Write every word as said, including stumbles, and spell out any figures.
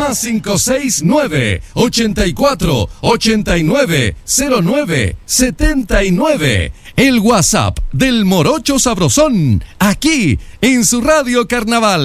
Más cinco seis nueve, ochenta y cuatro, ochenta y nueve, cero nueve, setenta y nueve. El WhatsApp del Morocho Sabrosón, aquí en su Radio Carnaval.